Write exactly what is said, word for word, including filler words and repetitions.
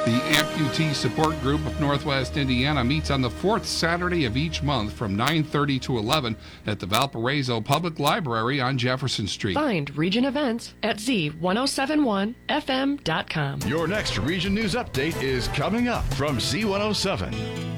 The Amputee Support Group of Northwest Indiana meets on the fourth Saturday of each month from nine thirty to eleven at the Valparaiso Public Library on Jefferson Street. Find Region events at z ten seventy-one f m dot com. Your next Region News Update is coming up from Z one oh seven.